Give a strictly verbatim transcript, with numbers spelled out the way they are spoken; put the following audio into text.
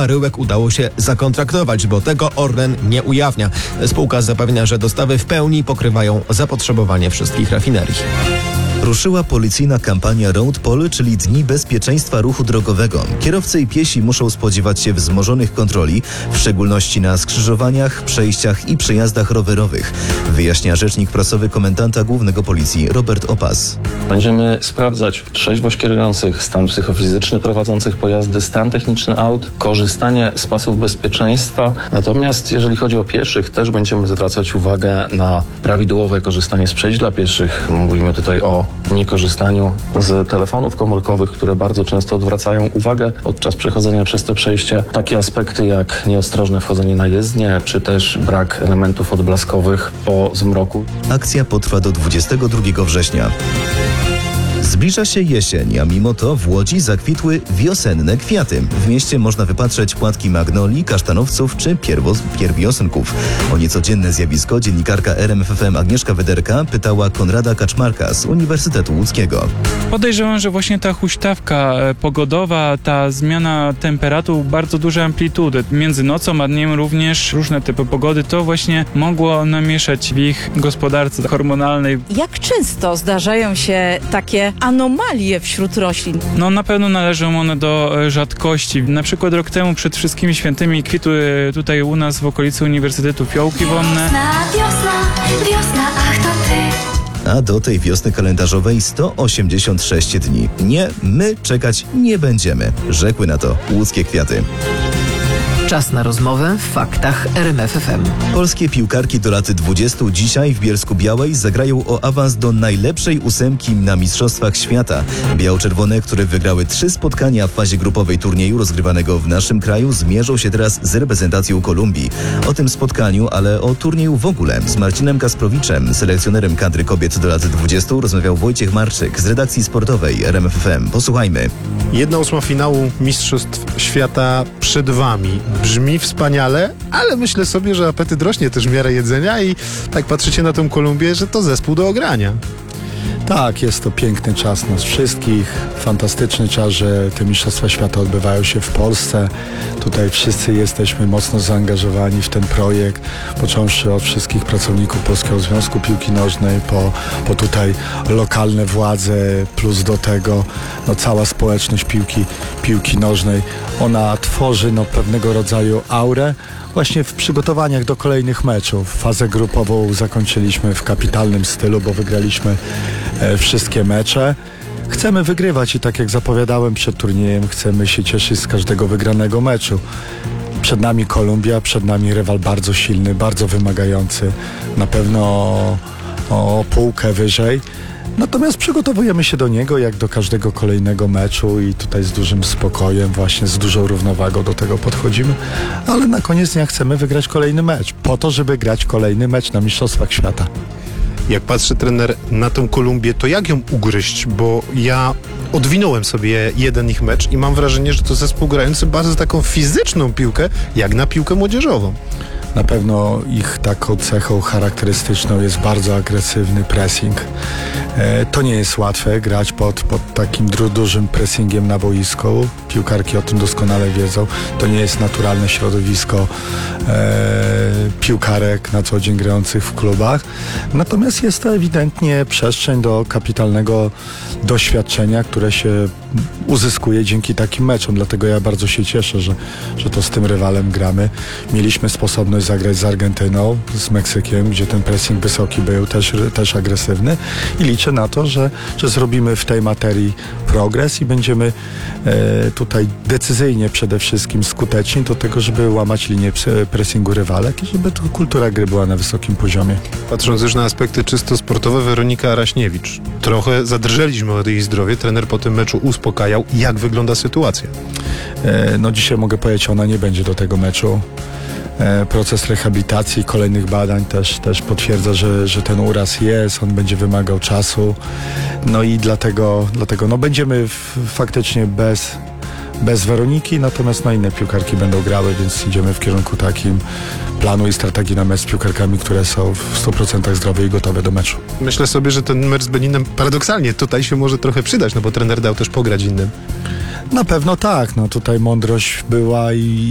baryłek udało się zakontraktować, bo tego Orlen nie ujawnia. Spółka zapewnia, że dostawy w pełni pokrywają zapotrzebowanie wszystkich rafinerii. Ruszyła policyjna kampania Road Poll, czyli Dni Bezpieczeństwa Ruchu Drogowego. Kierowcy i piesi muszą spodziewać się wzmożonych kontroli, w szczególności na skrzyżowaniach, przejściach i przejazdach rowerowych, wyjaśnia rzecznik prasowy komendanta głównego policji Robert Opas. Będziemy sprawdzać trzeźwość kierujących, stan psychofizyczny prowadzących pojazdy, stan techniczny aut, korzystanie z pasów bezpieczeństwa. Natomiast jeżeli chodzi o pieszych, też będziemy zwracać uwagę na prawidłowe korzystanie z przejść dla pieszych. Mówimy tutaj o niekorzystaniu z telefonów komórkowych, które bardzo często odwracają uwagę podczas przechodzenia przez te przejście. Takie aspekty jak nieostrożne wchodzenie na jezdnię, czy też brak elementów odblaskowych po zmroku. Akcja potrwa do dwudziestego drugiego września. Zbliża się jesień, a mimo to w Łodzi zakwitły wiosenne kwiaty. W mieście można wypatrzeć płatki magnolii, kasztanowców czy pierwo- pierwiosnków. O niecodzienne zjawisko dziennikarka R M F F M Agnieszka Wederka pytała Konrada Kaczmarka z Uniwersytetu Łódzkiego. Podejrzewam, że właśnie ta huśtawka pogodowa, ta zmiana temperatur, bardzo duże amplitudy między nocą a dniem, również różne typy pogody, to właśnie mogło namieszać w ich gospodarce hormonalnej. Jak często zdarzają się takie anomalie wśród roślin? No na pewno należą one do rzadkości. Na przykład rok temu przed Wszystkimi Świętymi kwitły tutaj u nas w okolicy Uniwersytetu fiołki wonne. Wiosna, wiosna, wiosna, ach to ty. A do tej wiosny kalendarzowej sto osiemdziesiąt sześć dni. Nie, my czekać nie będziemy, rzekły na to łódzkie kwiaty. Czas na rozmowę w faktach R M F F M. Polskie piłkarki do lat dwudziestu dzisiaj w Bielsku-Białej zagrają o awans do najlepszej ósemki na Mistrzostwach Świata. Biało-czerwone, które wygrały trzy spotkania w fazie grupowej turnieju rozgrywanego w naszym kraju, zmierzą się teraz z reprezentacją Kolumbii. O tym spotkaniu, ale o turnieju w ogóle z Marcinem Kasprowiczem, selekcjonerem kadry kobiet do lat dwudziestu, rozmawiał Wojciech Marczyk z redakcji sportowej R M F F M. Posłuchajmy. Jedna ósma finału Mistrzostw Świata przed wami. Brzmi wspaniale, ale myślę sobie, że apetyt rośnie też w miarę jedzenia i tak patrzycie na tą Kolumbię, że to zespół do ogrania. Tak, jest to piękny czas nas wszystkich, fantastyczny czas, że te Mistrzostwa Świata odbywają się w Polsce. Tutaj wszyscy jesteśmy mocno zaangażowani w ten projekt, począwszy od wszystkich pracowników Polskiego Związku Piłki Nożnej, po, po tutaj lokalne władze, plus do tego no, cała społeczność piłki, piłki nożnej. Ona tworzy no, pewnego rodzaju aurę, właśnie w przygotowaniach do kolejnych meczów. Fazę grupową zakończyliśmy w kapitalnym stylu, bo wygraliśmy e, wszystkie mecze. Chcemy wygrywać i tak jak zapowiadałem przed turniejem, chcemy się cieszyć z każdego wygranego meczu. Przed nami Kolumbia, przed nami rywal bardzo silny, bardzo wymagający, na pewno o, o półkę wyżej. Natomiast przygotowujemy się do niego jak do każdego kolejnego meczu i tutaj z dużym spokojem, właśnie z dużą równowagą do tego podchodzimy, ale na koniec dnia chcemy wygrać kolejny mecz, po to, żeby grać kolejny mecz na Mistrzostwach Świata. Jak patrzy trener na tą Kolumbię, to jak ją ugryźć? Bo ja odwinąłem sobie jeden ich mecz i mam wrażenie, że to zespół grający bardzo taką fizyczną piłkę, jak na piłkę młodzieżową. Na pewno ich taką cechą charakterystyczną jest bardzo agresywny pressing. E, to nie jest łatwe grać pod, pod takim du- dużym pressingiem na boisku. Piłkarki o tym doskonale wiedzą. To nie jest naturalne środowisko e, piłkarek na co dzień grających w klubach. Natomiast jest to ewidentnie przestrzeń do kapitalnego doświadczenia, które się uzyskuje dzięki takim meczom. Dlatego ja bardzo się cieszę, że, że to z tym rywalem gramy. Mieliśmy sposobność zagrać z Argentyną, z Meksykiem, gdzie ten pressing wysoki był też, też agresywny i liczę na to, że, że zrobimy w tej materii progres i będziemy e, tutaj decyzyjnie przede wszystkim skuteczni do tego, żeby łamać linię pressingu rywalek i żeby to kultura gry była na wysokim poziomie. Patrząc już na aspekty czysto sportowe, Weronika Araśniewicz. Trochę zadrżeliśmy o jej zdrowie. Trener po tym meczu uspokajał. Jak wygląda sytuacja? E, no dzisiaj mogę powiedzieć, ona nie będzie do tego meczu. E, proces rehabilitacji i kolejnych badań też, też potwierdza, że, że ten uraz jest, on będzie wymagał czasu. No i dlatego, dlatego no będziemy w, faktycznie bez, bez Weroniki, natomiast no inne piłkarki będą grały, więc idziemy w kierunku takim planu i strategii na mecz z piłkarkami, które są w stu procentach zdrowe i gotowe do meczu. Myślę sobie, że ten mecz z Beninem paradoksalnie tutaj się może trochę przydać, no bo trener dał też pograć innym. Na pewno tak, no tutaj mądrość była i